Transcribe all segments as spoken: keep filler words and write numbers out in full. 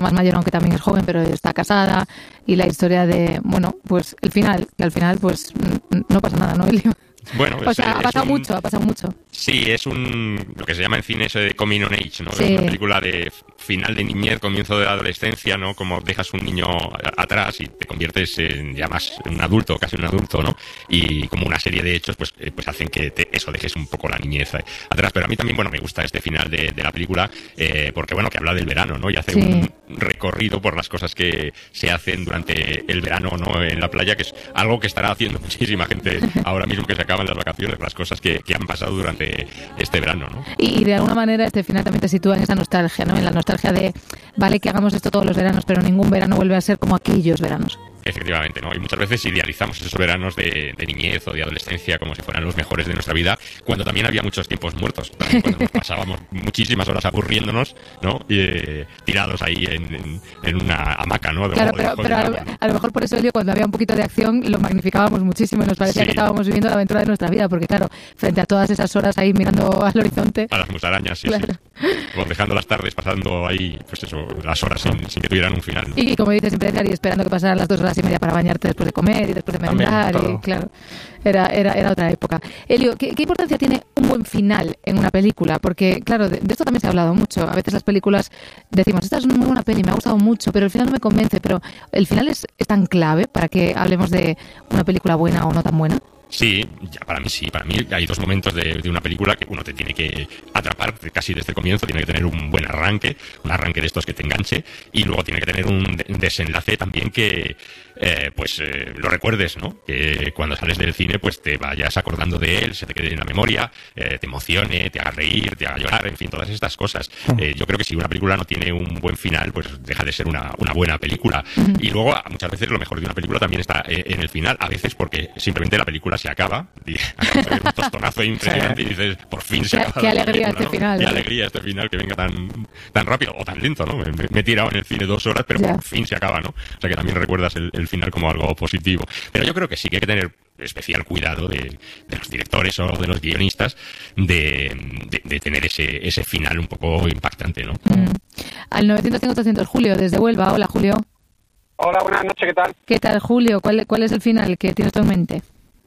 más mayor, aunque también es joven, pero está casada, y la historia de, bueno, pues el final, que al final pues no pasa nada, ¿no, Elio? Bueno, o sea, es, ha pasado un, mucho, ha pasado mucho. Sí, es un lo que se llama en cine eso de coming on age, ¿no? Sí. Es una película de final de niñez, comienzo de la adolescencia, ¿no? Como dejas un niño atrás y te conviertes en ya más en un adulto, casi un adulto, ¿no? Y como una serie de hechos, pues, pues hacen que te, eso dejes un poco la niñez atrás. Pero a mí también, bueno, me gusta este final de, de la película eh, porque, bueno, que habla del verano, ¿no? Y hace sí. un recorrido por las cosas que se hacen durante el verano, ¿no? En la playa, que es algo que estará haciendo muchísima gente ahora mismo que se acaban las vacaciones, las cosas que, que han pasado durante este verano, ¿no? Y, y de alguna manera este final también te sitúa en esa nostalgia, ¿no? En la nostalgia de, vale que hagamos esto todos los veranos, pero ningún verano vuelve a ser como aquellos veranos. Efectivamente, ¿no? Y muchas veces idealizamos esos veranos de, de niñez o de adolescencia como si fueran los mejores de nuestra vida, cuando también había muchos tiempos muertos, también cuando nos pasábamos muchísimas horas aburriéndonos, ¿no? Y, eh, tirados ahí en, en, en una hamaca, ¿no? De, claro, de, pero, de, pero de, a, lo, a lo mejor por eso, Elio, cuando había un poquito de acción lo magnificábamos muchísimo y nos parecía sí. que estábamos viviendo la aventura de nuestra vida, porque claro, frente a todas esas horas ahí mirando al horizonte... A las musarañas, sí, claro. sí. O dejando las tardes pasando ahí, pues eso, las horas sin, sin que tuvieran un final, ¿no? Y como dices, siempre y esperando que pasaran las dos horas y media para bañarte después de comer y después de merendar, y claro, era, era, era otra época. Elio, ¿qué, ¿qué importancia tiene un buen final en una película? Porque, claro, de, de esto también se ha hablado mucho. A veces las películas decimos, esta es una muy buena peli, me ha gustado mucho, pero el final no me convence. Pero ¿el final es, es tan clave para que hablemos de una película buena o no tan buena? Sí, ya para mí sí. Para mí hay dos momentos de, de una película que uno te tiene que atrapar casi desde el comienzo, tiene que tener un buen arranque, un arranque de estos que te enganche, y luego tiene que tener un desenlace también que eh, pues eh, lo recuerdes, ¿no? Que cuando sales del cine pues te vayas acordando de él, se te quede en la memoria, eh, te emocione, te haga reír, te haga llorar, en fin, todas estas cosas. Eh, yo creo que si una película no tiene un buen final, pues deja de ser una, una buena película. Uh-huh. Y luego muchas veces lo mejor de una película también está en el final, a veces porque simplemente la película se acaba y acaba de un tostonazo impresionante y dices, por fin se acaba. Qué alegría película, este ¿no? final. Qué ¿no? alegría este final que venga tan tan rápido o tan lento, ¿no? Me, me he tirado en el cine dos horas, pero ya. por fin se acaba, ¿no? O sea que también recuerdas el, el final como algo positivo. Pero yo creo que sí que hay que tener especial cuidado de, de los directores o de los guionistas de, de, de tener ese, ese final un poco impactante, ¿no? Mm. Al novecientos cinco ochocientos, Julio, desde Huelva. Hola, Julio. Hola, buenas noches, ¿qué tal? ¿Qué tal, Julio? ¿Cuál, cuál es el final que tienes tú en mente?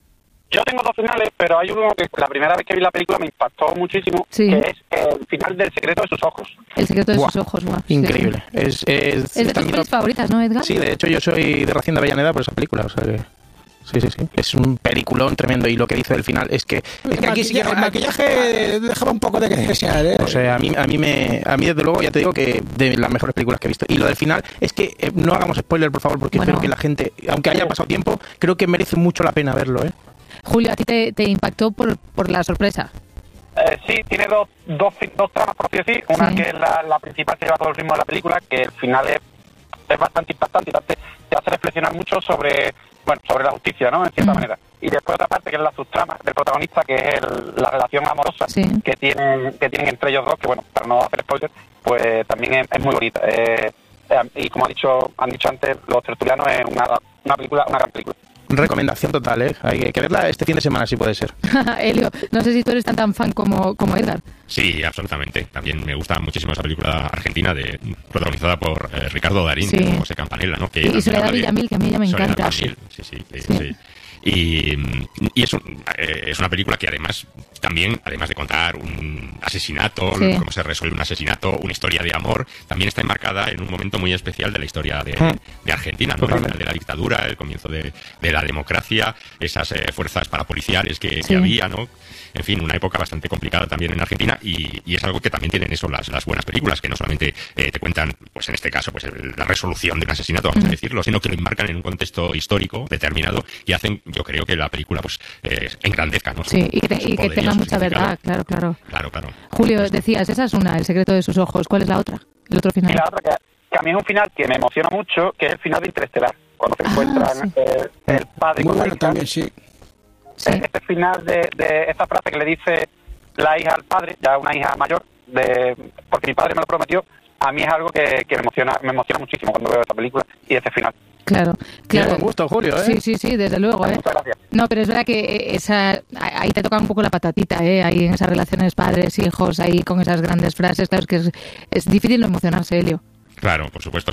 Yo tengo dos finales, pero hay uno que la primera vez que vi la película me impactó muchísimo, sí. que es el final del Secreto de sus ojos. El Secreto de Buah. sus ojos, guau. Increíble. Sí. Es, es, es de tus pelis favoritas, ¿no, Edgar? Sí, de hecho yo soy de Recién de Avellaneda por esa película, o sea que... Sí, sí, sí. Es un peliculón tremendo y lo que dice del final es que... Es que el, aquí maquillaje, sí que... el maquillaje dejaba un poco de que desear, ¿eh? O sea, a mí, a mí me... A mí, desde luego, ya te digo que de las mejores películas que he visto. Y lo del final es que eh, no hagamos spoiler, por favor, porque bueno. creo que la gente, aunque haya pasado tiempo, creo que merece mucho la pena verlo, ¿eh? Julio, ¿a ti te, te impactó por, por la sorpresa? Eh, sí, tiene dos, dos, dos tramas, por así decir. Una sí. que es la, la principal que lleva todo el ritmo de la película, que el final es, es bastante impactante y te, te hace reflexionar mucho sobre... bueno, sobre la justicia, ¿no? En cierta mm. manera. Y después otra parte que es la subtrama del protagonista, que es el, la relación amorosa sí. que tienen que tienen entre ellos dos, que bueno, para no hacer spoiler, pues también es, es muy bonita. Eh, eh, y como ha dicho, han dicho antes los tertulianos, es una, una película, una gran película. Recomendación total, ¿eh? Hay que verla este fin de semana, si puede ser. Elio, no sé si tú eres tan tan fan como, como Edgar. Sí, absolutamente. También me gusta muchísimo esa película argentina de protagonizada por eh, Ricardo Darín sí. y José Campanella, ¿no? Que y Soledad Villamil, que a mí ya me encanta. Sí, sí, sí. sí. sí. Y, y es, un, eh, es una película que además también, además de contar un asesinato, sí. cómo se resuelve un asesinato, una historia de amor, también está enmarcada en un momento muy especial de la historia de, mm. de Argentina, ¿no? El, de la dictadura, el comienzo de, de la democracia, esas eh, fuerzas parapoliciales que, sí. que había, ¿no? En fin, una época bastante complicada también en Argentina y, y es algo que también tienen eso las, las buenas películas, que no solamente eh, te cuentan, pues en este caso, pues el, la resolución de un asesinato, vamos mm. a decirlo, sino que lo enmarcan en un contexto histórico determinado y hacen, yo creo que la película pues eh, engrandezca, ¿no? Sí, su, y que, te, y que tenga mucha verdad, claro, claro. Claro, claro. Julio, pues, decías, esa es una, El secreto de sus ojos. ¿Cuál es la otra? El otro final. Y la otra que, que a mí es un final que me emociona mucho, que es el final de Interestelar, cuando se encuentran ah, sí. eh, el padre Muy con bueno la hija. También, sí. Sí. Este final de, de esta frase que le dice la hija al padre, ya una hija mayor, de porque mi padre me lo prometió, a mí es algo que, que me emociona me emociona muchísimo cuando veo esta película y ese final. Claro, claro. Con gusto, Julio, ¿eh? Sí, sí, sí, desde luego, ¿eh? Muchas gracias. No, pero es verdad que esa ahí te toca un poco la patatita, ¿eh? Ahí en esas relaciones padres, hijos, ahí con esas grandes frases, claro, es que es, es difícil no emocionarse, Elio. Claro, por supuesto.